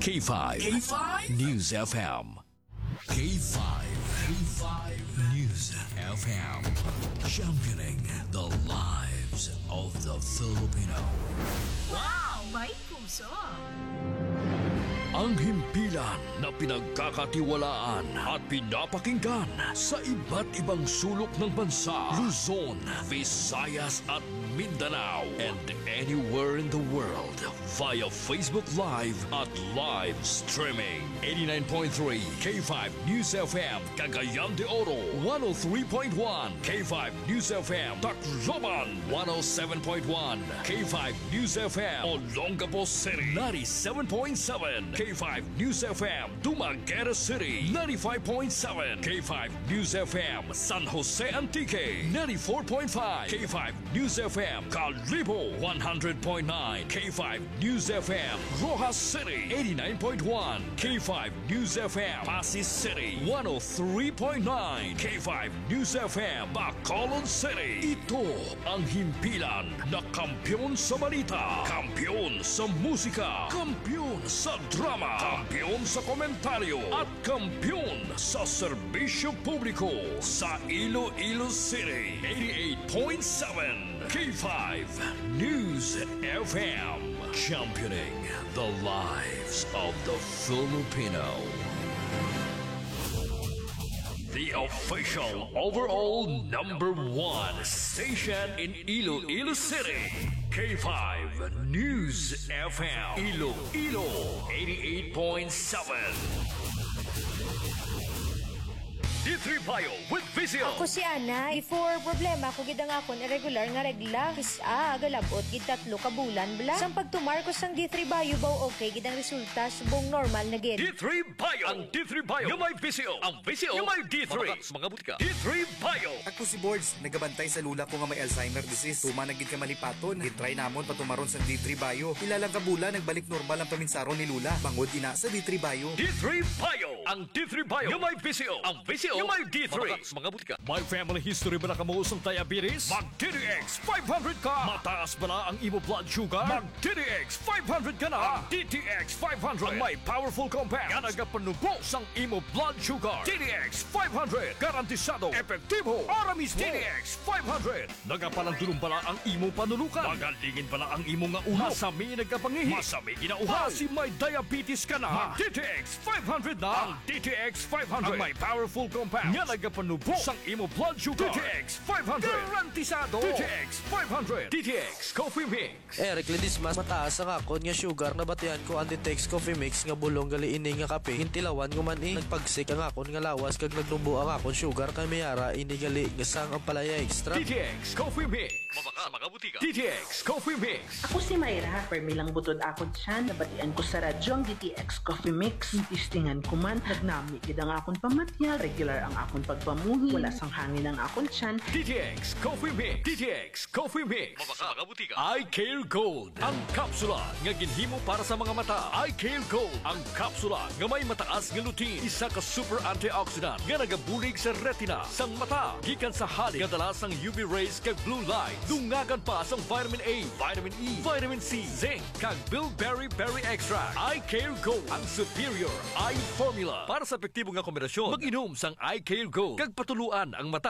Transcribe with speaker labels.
Speaker 1: K5. K5 News FM. K5. K5 News FM. Championing the lives of the Filipino.
Speaker 2: Wow! May puso!
Speaker 1: Ang himpilan na pinagkakatiwalaan at pinapakinggan sa iba't ibang sulok ng bansa, Luzon, Visayas at Mindanao, and anywhere in the world via Facebook Live at live streaming. 89.3 K5 News FM, Cagayan de Oro, 103.1 K5 News FM, Tacloban, 107.1 K5 News FM, Olongapo City, 97.7 K5 News FM, Dumaguete City, 95.7 K5 News FM, San Jose Antique, 94.5 K5 News FM, Calibo, 100.9 K5 News FM, Rojas City, 89.1 K5 News FM, Pasig City, 103.9 K5 News FM, Bacolod City. Ito ang himpilan na kampiyon sa balita, kampiyon sa musika, kampiyon sa drama, kampiyon sa komentaryo at kampiyon sa serbisyo publiko sa Iloilo City. 88.7 K5 News FM, championing the lives of the Filipino. The official overall #1 station in Iloilo City. K5 News FM, Iloilo 88.7. D3 Bio with Vizio.
Speaker 3: Ako si Ana. Before problema ko gid ang akon irregular nga regla. Kisa galabot gid 3 ka bulan bla. Sang pagtumar ko sang D3 Bio baw okay gid ang resulta subong normal na gid.
Speaker 1: D3 Bio. Ang D3 Bio yung may Vizio. Ang Vizio yung may D3. Mga butika. D3 Bio.
Speaker 4: Ako si Boards, nagabantay sa lula ko nga may Alzheimer disease. Tuma na gid ka malipaton. Gitry namon patumaron sa D3 Bio. Ilalang ka bulan nagbalik normal ang paminsaron ni lula. Bangod ina sa D3 Bio.
Speaker 1: D3 Bio. Ang D3 Bio yung may Vizio. Ang Vizio yung may D3. Mga butika. May family history ba na kamuusong diabetes? Mag DTX 500 ka. Mataas ba na ang imo blood sugar? Mag DTX 500 ka na. Ang DTX 500 ang may powerful compounds nga nagapanubos ang imo blood sugar. DTX 500 garantisado epektibo para mismo. DTX 500 nagapalandulong pala ang imo panulukan. Magalingin pala ang imo nga ulo. Masami nagkapangihi. Masami ginauhaw. Kasi may diabetes ka na. Mag DTX 500 na. Ang DTX 500 ang may powerful compounds nga nagapanubos ang imo blood sugar. DTX 500 garantisado. DTX 500 DTX Coffee Mix.
Speaker 5: Eric Ledismas, mataas ang akon nga sugar na batian ko ang DTX Coffee Mix nga bulong gali ini nga kape. Hintilawan ko man nagpagsik ang akon nga lawas kag nagnubo ang akon sugar kay mayara ini gali nga sang ang palaya extra.
Speaker 1: DTX Coffee Mix. Mabaka mga butika. DTX Coffee Mix.
Speaker 2: Ako si Mayra. Permilang butod akon siya. Nabatian ko sa radyo ang DTX Coffee Mix. Tistingan ko man. Nagnami gid ang akon pamatyal. Regular ang akon pagpamuhi. Wala sang hangin ang akon tiyan.
Speaker 1: DTX Coffee Mix. DTX Coffee Mix. Mabaka mga butika. iCare Gold. Ang kapsula nga ginhimo para sa mga mata. iCare Gold. Ang kapsula nga may mataas nga lutein. Isa ka super antioxidant nga nagabulig sa retina sang mata. Gikan sa halik nga dala sang UV rays kag blue light. Dungagan pa sang vitamin A, vitamin E, vitamin C, zinc kag bilberry berry extract. iCare Gold. Ang superior eye formula para sa epektibo nga kombinasyon. Mag-inom sang iCare Gold kag patuluan ang mata